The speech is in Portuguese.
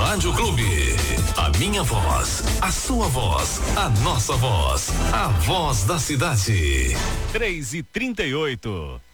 Rádio Clube. A minha voz, a sua voz, a nossa voz. A voz da cidade. 3:38.